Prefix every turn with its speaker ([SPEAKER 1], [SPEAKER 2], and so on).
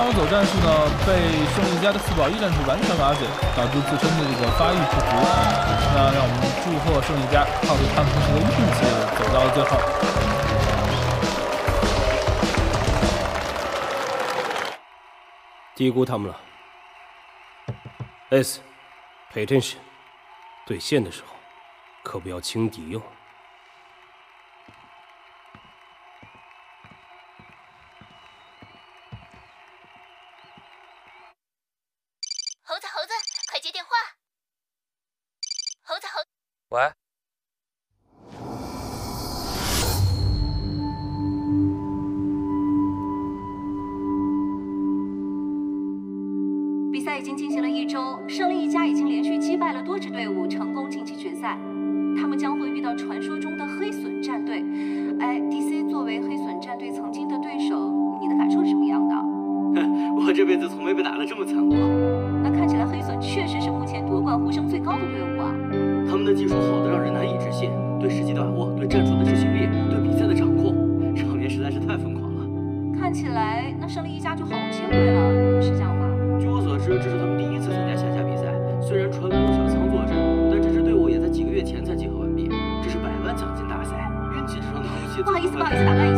[SPEAKER 1] 场走战术呢，被胜利家的4保1战术完全瓦解，导致自身的这个发育不足。那让我们祝贺胜利家靠着他们平时的运气走到了最后。
[SPEAKER 2] 低估他们了。S， pay attention， 对线的时候可不要轻敌哟。
[SPEAKER 3] 猴子，快接电话！猴子，
[SPEAKER 4] 喂。
[SPEAKER 5] 比赛已经进行了1周，胜利一家已经连续击败了多支队伍，成功晋级决赛。他们将会遇到传说中的黑隼战队。DC 作为黑隼战队曾经的对手，你的感受是什么样的？
[SPEAKER 6] 我这辈子从没被打得这么惨过。
[SPEAKER 5] 那看起来黑隼确实是目前夺冠呼声最高的队伍啊。
[SPEAKER 6] 他们的技术好得让人难以置信，对时机的把握，对战术的执行力，对比赛的掌控，场面实在是太疯狂了。
[SPEAKER 5] 看起来那胜利一家就毫无机会了，是这样吗？
[SPEAKER 6] 据我所知，这是他们第1次参加线下比赛。虽然传闻有小仓坐镇，但这支队伍也在几个月前才集合完毕。这是100万奖金大赛，运气之上的东西。
[SPEAKER 5] 不好意思，打断一下。